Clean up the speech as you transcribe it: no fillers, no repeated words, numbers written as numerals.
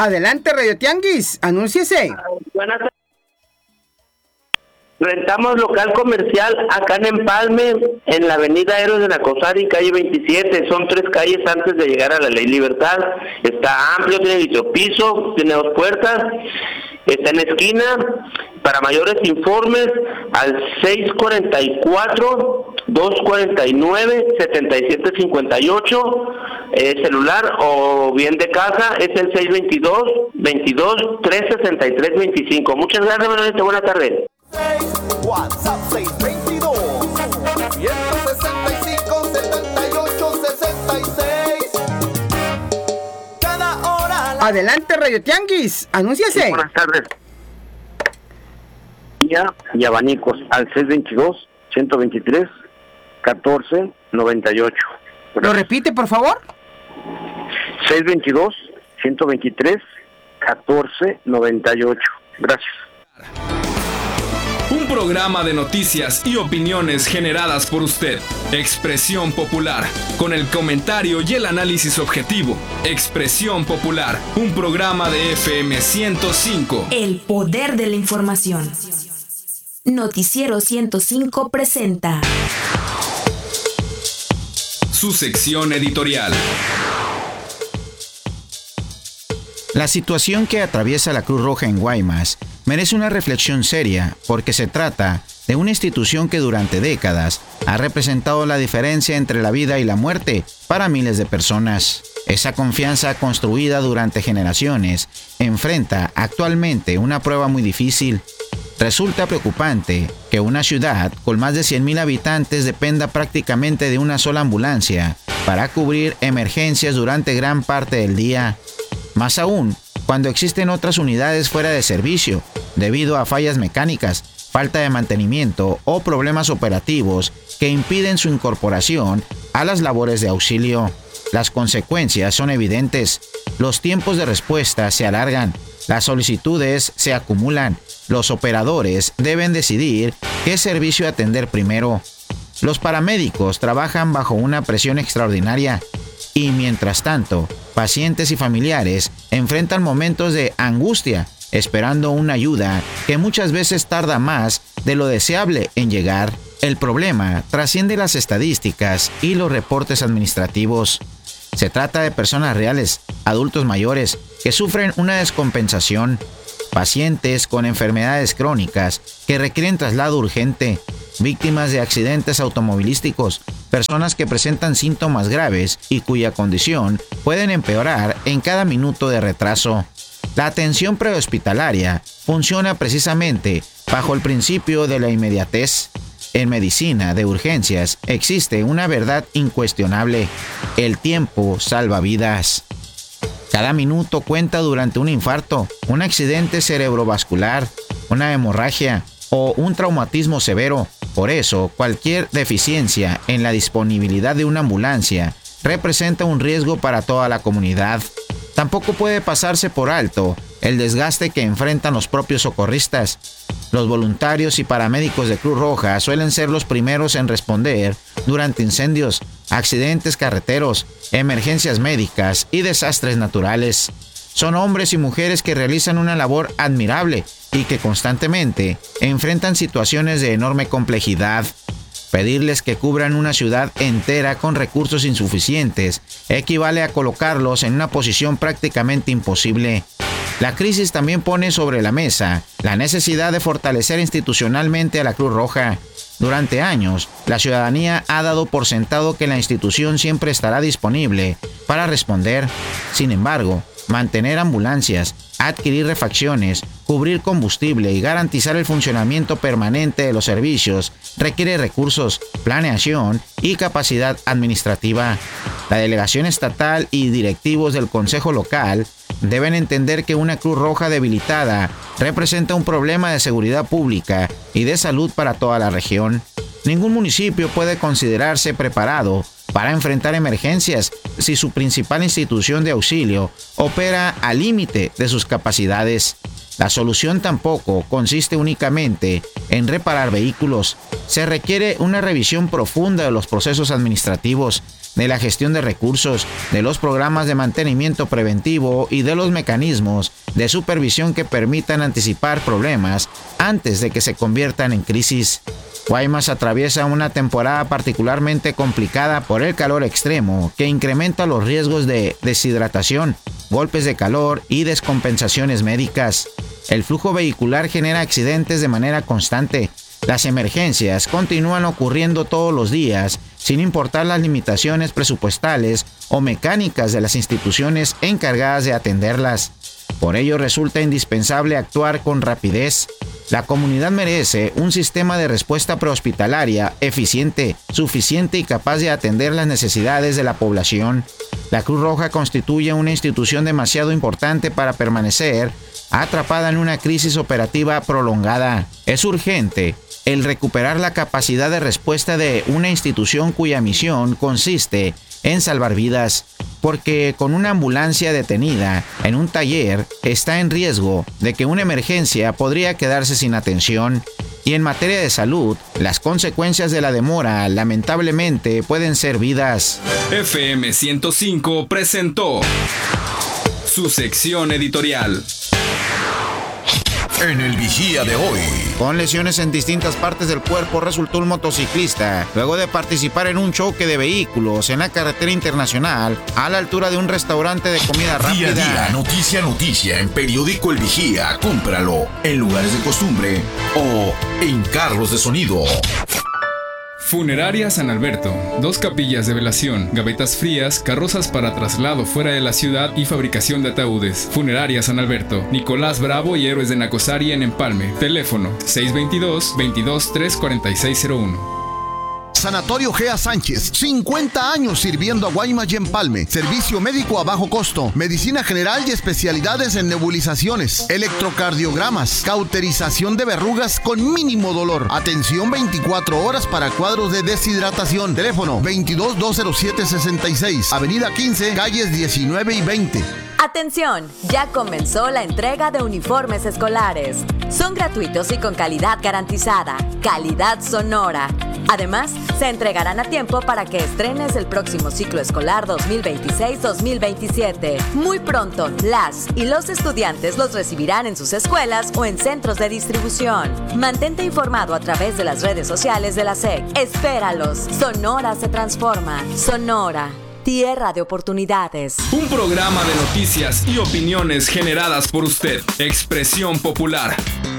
Adelante, Radio Tianguis, anúnciese. Buenas tardes. Rentamos local comercial acá en Empalme, en la avenida Héroes de Nacosari, calle 27. Son 3 calles antes de llegar a la Ley Libertad. Está amplio, tiene vitropiso, tiene 2 puertas, está en esquina. Para mayores informes, al 644-249-7758, celular o bien de casa, es el 622-22-363-25. Muchas gracias, Manuelita, buenas tardes. WhatsApp 622-165-78-66. Cada hora. Adelante, Radio Tianguis, anúnciese. Buenas tardes. Y abanicos al 622-123-1498. ¿Lo repite, por favor? 622-123-1498. Gracias. Un programa de noticias y opiniones generadas por usted. Expresión Popular, con el comentario y el análisis objetivo. Expresión Popular, un programa de FM 105. El poder de la información. Noticiero 105 presenta su sección editorial. La situación que atraviesa la Cruz Roja en Guaymas merece una reflexión seria porque se trata de una institución que durante décadas ha representado la diferencia entre la vida y la muerte para miles de personas. Esa confianza construida durante generaciones enfrenta actualmente una prueba muy difícil. Resulta preocupante que una ciudad con más de 100,000 habitantes dependa prácticamente de una sola ambulancia para cubrir emergencias durante gran parte del día. Más aún, cuando existen otras unidades fuera de servicio, debido a fallas mecánicas, falta de mantenimiento o problemas operativos que impiden su incorporación a las labores de auxilio. Las consecuencias son evidentes. Los tiempos de respuesta se alargan, las solicitudes se acumulan, los operadores deben decidir qué servicio atender primero. Los paramédicos trabajan bajo una presión extraordinaria y, mientras tanto, pacientes y familiares enfrentan momentos de angustia esperando una ayuda que muchas veces tarda más de lo deseable en llegar. El problema trasciende las estadísticas y los reportes administrativos. Se trata de personas reales, adultos mayores, que sufren una descompensación, pacientes con enfermedades crónicas que requieren traslado urgente, víctimas de accidentes automovilísticos, personas que presentan síntomas graves y cuya condición pueden empeorar en cada minuto de retraso. La atención prehospitalaria funciona precisamente bajo el principio de la inmediatez. En medicina de urgencias existe una verdad incuestionable: el tiempo salva vidas. Cada minuto cuenta durante un infarto, un accidente cerebrovascular, una hemorragia o un traumatismo severo. Por eso, cualquier deficiencia en la disponibilidad de una ambulancia representa un riesgo para toda la comunidad. Tampoco puede pasarse por alto el desgaste que enfrentan los propios socorristas. Los voluntarios y paramédicos de Cruz Roja suelen ser los primeros en responder durante incendios, accidentes carreteros, emergencias médicas y desastres naturales. Son hombres y mujeres que realizan una labor admirable y que constantemente enfrentan situaciones de enorme complejidad. Pedirles que cubran una ciudad entera con recursos insuficientes equivale a colocarlos en una posición prácticamente imposible. La crisis también pone sobre la mesa la necesidad de fortalecer institucionalmente a la Cruz Roja. Durante años, la ciudadanía ha dado por sentado que la institución siempre estará disponible para responder. Sin embargo, mantener ambulancias, adquirir refacciones, cubrir combustible y garantizar el funcionamiento permanente de los servicios requiere recursos, planeación y capacidad administrativa. La delegación estatal y directivos del Consejo Local deben entender que una Cruz Roja debilitada representa un problema de seguridad pública y de salud para toda la región. Ningún municipio puede considerarse preparado para enfrentar emergencias si su principal institución de auxilio opera al límite de sus capacidades. La solución tampoco consiste únicamente en reparar vehículos. Se requiere una revisión profunda de los procesos administrativos, de la gestión de recursos, de los programas de mantenimiento preventivo y de los mecanismos de supervisión que permitan anticipar problemas antes de que se conviertan en crisis. Guaymas atraviesa una temporada particularmente complicada por el calor extremo que incrementa los riesgos de deshidratación, golpes de calor y descompensaciones médicas. El flujo vehicular genera accidentes de manera constante. Las emergencias continúan ocurriendo todos los días, sin importar las limitaciones presupuestales o mecánicas de las instituciones encargadas de atenderlas. Por ello resulta indispensable actuar con rapidez. La comunidad merece un sistema de respuesta prehospitalaria eficiente, suficiente y capaz de atender las necesidades de la población. La Cruz Roja constituye una institución demasiado importante para permanecer atrapada en una crisis operativa prolongada. Es urgente el recuperar la capacidad de respuesta de una institución cuya misión consiste en salvar vidas, porque con una ambulancia detenida en un taller está en riesgo de que una emergencia podría quedarse sin atención. Y en materia de salud, las consecuencias de la demora lamentablemente pueden ser vidas. FM 105 presentó su sección editorial. En el Vigía de hoy. Con lesiones en distintas partes del cuerpo resultó un motociclista luego de participar en un choque de vehículos en la carretera internacional a la altura de un restaurante de comida rápida. Día a día, noticia en Periódico El Vigía. Cómpralo en lugares de costumbre o en carros de sonido. Funeraria San Alberto. 2 capillas de velación, gavetas frías, carrozas para traslado fuera de la ciudad y fabricación de ataúdes. Funeraria San Alberto. Nicolás Bravo y Héroes de Nacosari en Empalme. Teléfono 622-22-34601. Sanatorio Gea Sánchez, 50 años sirviendo a Guaymas y Empalme. Servicio médico a bajo costo, medicina general y especialidades en nebulizaciones, electrocardiogramas, cauterización de verrugas con mínimo dolor. Atención 24 horas para cuadros de deshidratación. Teléfono 22-207-66, Avenida 15, calles 19 y 20. Atención, ya comenzó la entrega de uniformes escolares. Son gratuitos y con calidad garantizada. Calidad Sonora. Además, se entregarán a tiempo para que estrenes el próximo ciclo escolar 2026-2027. Muy pronto, las y los estudiantes los recibirán en sus escuelas o en centros de distribución. Mantente informado a través de las redes sociales de la SEC. Espéralos. Sonora se transforma. Sonora. Tierra de oportunidades. Un programa de noticias y opiniones generadas por usted. Expresión Popular.